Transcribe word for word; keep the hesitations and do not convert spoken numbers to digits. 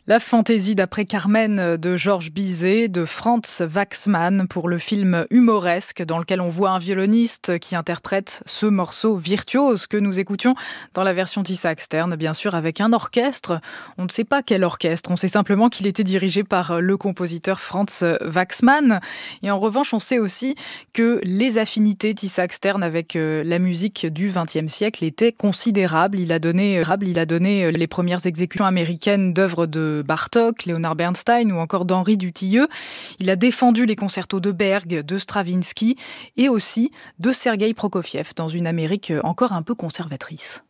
La fantaisie d'après Carmen de Georges Bizet, de Franz Waxman pour le film humoresque dans lequel on voit un violoniste qui interprète ce morceau virtuose que nous écoutions dans la version Tissa Externe, bien sûr avec un orchestre. On ne sait pas quel orchestre, on sait simplement qu'il était dirigé par le compositeur Franz Waxman. Et en revanche, on sait aussi que les affinités Tissa Externe avec la musique du vingtième siècle étaient considérables. Il a donné, il a donné les premières exécutions américaines d'œuvres de Bartók, Léonard Bernstein ou encore d'Henri Dutilleux. Il a défendu les concertos de Berg, de Stravinsky et aussi de Sergueï Prokofiev dans une Amérique encore un peu conservatrice.